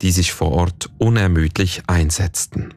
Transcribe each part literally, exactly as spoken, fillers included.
die sich vor Ort unermüdlich einsetzten.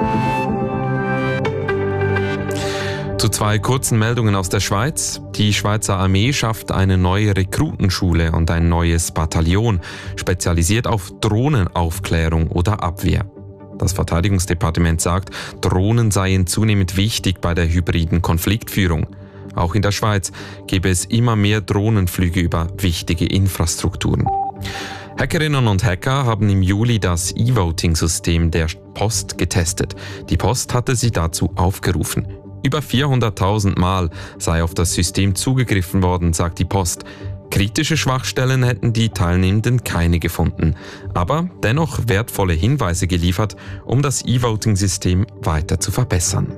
Zu zwei kurzen Meldungen aus der Schweiz. Die Schweizer Armee schafft eine neue Rekrutenschule und ein neues Bataillon, spezialisiert auf Drohnenaufklärung oder Abwehr. Das Verteidigungsdepartement sagt, Drohnen seien zunehmend wichtig bei der hybriden Konfliktführung. Auch in der Schweiz gäbe es immer mehr Drohnenflüge über wichtige Infrastrukturen. Hackerinnen und Hacker haben im Juli das E-Voting-System der Post getestet. Die Post hatte sie dazu aufgerufen. Über vierhunderttausend Mal sei auf das System zugegriffen worden, sagt die Post. Kritische Schwachstellen hätten die Teilnehmenden keine gefunden, aber dennoch wertvolle Hinweise geliefert, um das E-Voting-System weiter zu verbessern.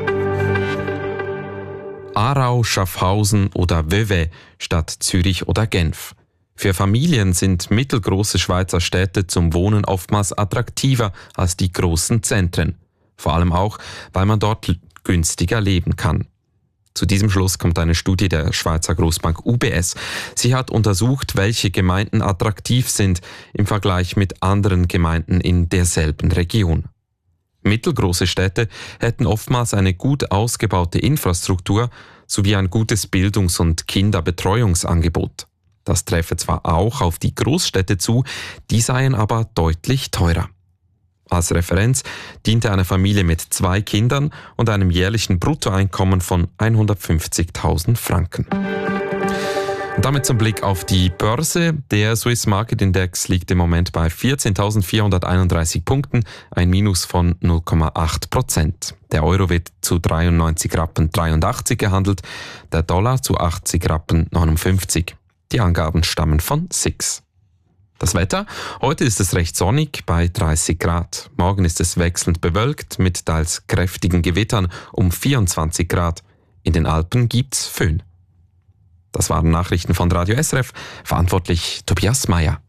Aarau, Schaffhausen oder Vevey statt Zürich oder Genf. Für Familien sind mittelgroße Schweizer Städte zum Wohnen oftmals attraktiver als die großen Zentren. Vor allem auch, weil man dort günstiger leben kann. Zu diesem Schluss kommt eine Studie der Schweizer Grossbank U B S. Sie hat untersucht, welche Gemeinden attraktiv sind im Vergleich mit anderen Gemeinden in derselben Region. Mittelgroße Städte hätten oftmals eine gut ausgebaute Infrastruktur sowie ein gutes Bildungs- und Kinderbetreuungsangebot. Das treffe zwar auch auf die Großstädte zu, die seien aber deutlich teurer. Als Referenz diente eine Familie mit zwei Kindern und einem jährlichen Bruttoeinkommen von hundertfünfzigtausend Franken. Und damit zum Blick auf die Börse. Der Swiss Market Index liegt im Moment bei vierzehntausendvierhunderteinunddreißig Punkten, ein Minus von null Komma acht Prozent. Der Euro wird zu dreiundneunzig Rappen dreiundachtzig gehandelt, der Dollar zu achtzig Rappen neunundfünfzig. Die Angaben stammen von S I X. Das Wetter? Heute ist es recht sonnig bei dreißig Grad. Morgen ist es wechselnd bewölkt mit teils kräftigen Gewittern um vierundzwanzig Grad. In den Alpen gibt's Föhn. Das waren Nachrichten von Radio S R F. Verantwortlich Tobias Meyer.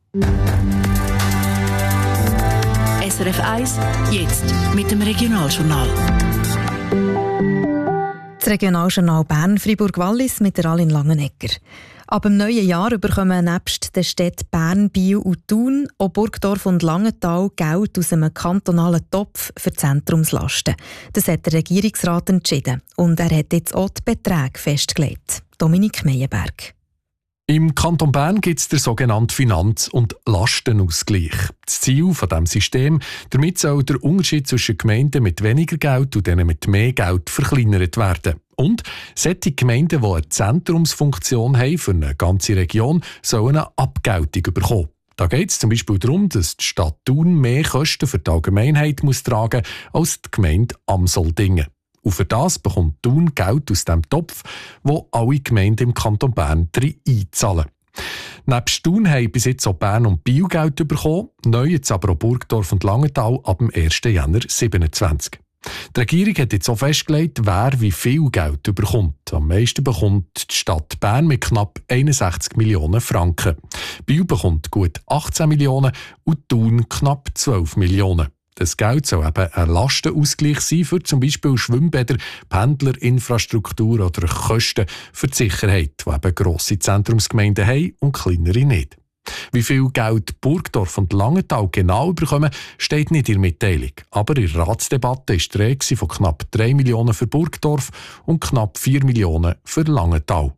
S R F eins, jetzt mit dem Regionaljournal. Das Regionaljournal Bern-Fribourg-Wallis mit der Aline Langenegger. Ab dem neuen Jahr bekommen nebst den Städten Bern, Biel und Thun auch Burgdorf und Langenthal Geld aus einem kantonalen Topf für Zentrumslasten. Das hat der Regierungsrat entschieden. Und er hat jetzt auch die Beträge festgelegt. Dominik Meyerberg. Im Kanton Bern gibt es den sogenannten Finanz- und Lastenausgleich. Das Ziel von diesem System, damit soll der Unterschied zwischen Gemeinden mit weniger Geld und denen mit mehr Geld verkleinert werden. Und solche Gemeinden, die eine Zentrumsfunktion haben für eine ganze Region, sollen eine Abgeltung bekommen. Da geht es zum Beispiel darum, dass die Stadt Thun mehr Kosten für die Allgemeinheit muss tragen als die Gemeinde Amsoldingen. Und für das bekommt Thun Geld aus dem Topf, wo alle Gemeinden im Kanton Bern drin einzahlen. Nebst Thun haben bis jetzt auch Bern und Biel Geld bekommen, neu jetzt aber auch Burgdorf und Langenthal ab dem ersten Januar siebenundzwanzig. Die Regierung hat jetzt auch festgelegt, wer wie viel Geld bekommt. Am meisten bekommt die Stadt Bern mit knapp einundsechzig Millionen Franken. Biel bekommt gut achtzehn Millionen und Thun knapp zwölf Millionen. Das Geld soll eben ein Lastenausgleich sein für zum Beispiel Schwimmbäder, Pendlerinfrastruktur oder Kosten für die Sicherheit, die eben grosse Zentrumsgemeinden haben und kleinere nicht. Wie viel Geld Burgdorf und Langenthal genau bekommen, steht nicht in der Mitteilung. Aber in der Ratsdebatte war die Rede von knapp drei Millionen für Burgdorf und knapp vier Millionen für Langenthal.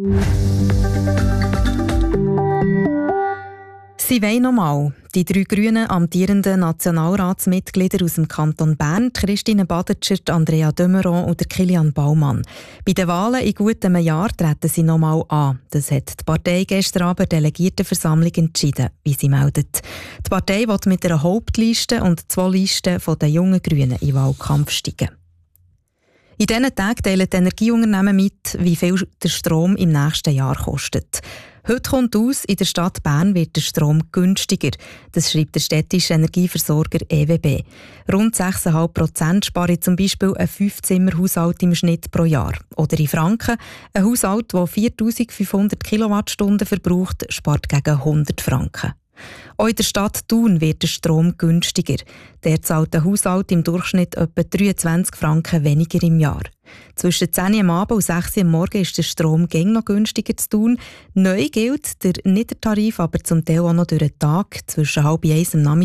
Sie wollen nochmal. Die drei grünen amtierenden Nationalratsmitglieder aus dem Kanton Bern, Christine Badetscher, Andrea de Meuron und Kilian Baumann. Bei den Wahlen in gut einem Jahr treten sie nochmal an. Das hat die Partei gestern Abend der Delegiertenversammlung entschieden, wie sie meldet. Die Partei will mit einer Hauptliste und zwei Listen von den jungen Grünen in den Wahlkampf steigen. In diesen Tagen teilen die Energieunternehmen mit, wie viel der Strom im nächsten Jahr kostet. Heute kommt aus, in der Stadt Bern wird der Strom günstiger. Das schreibt der städtische Energieversorger E W B. Rund sechs Komma fünf Prozent spare zum Beispiel ein Fünf-Zimmer-Haushalt im Schnitt pro Jahr. Oder in Franken, ein Haushalt, der viertausendfünfhundert Kilowattstunden verbraucht, spart gegen hundert Franken. Auch in der Stadt Thun wird der Strom günstiger. Der zahlt der Haushalt im Durchschnitt etwa dreiundzwanzig Franken weniger im Jahr. Zwischen zehn Uhr am Abend und sechs Uhr am Morgen ist der Strom gäng noch günstiger zu tun. Neu gilt der Niedertarif aber zum Teil auch noch durch den Tag zwischen halb eins am Nachmittag